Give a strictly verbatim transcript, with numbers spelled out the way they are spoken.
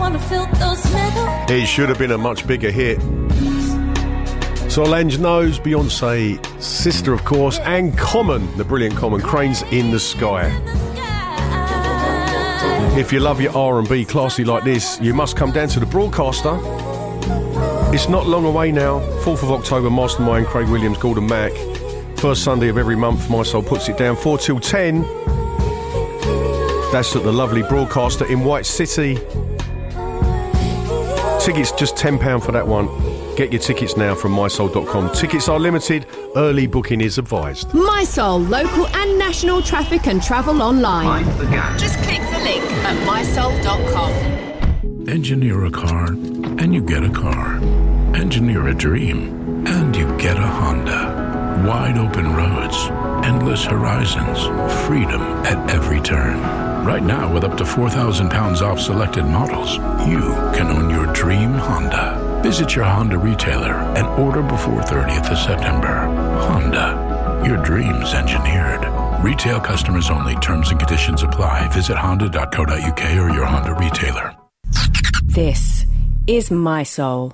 It should have been a much bigger hit. Solange Knowles, Beyonce, sister of course, and Common, the brilliant Common, Cranes in the Sky. If you love your R and B classy like this, you must come down to the Broadcaster. It's not long away now, fourth of October, Mastermind, Craig Williams, Gordon Mack. First Sunday of every month, My Soul puts it down, four till ten. That's at the lovely Broadcaster in White City. Tickets just ten pounds for that one. Get your tickets now from my soul dot com. Tickets are limited. Early booking is advised. My Soul, local and national traffic and travel online. Just click the link at my soul dot com. Engineer a car and you get a car. Engineer a dream and you get a Honda. Wide open roads, endless horizons, freedom at every turn. Right now, with up to four thousand pounds off selected models, you can own your dream Honda. Visit your Honda retailer and order before thirtieth of September. Honda, your dreams engineered. Retail customers only. Terms and conditions apply. Visit honda dot co dot uk or your Honda retailer. This is My Soul.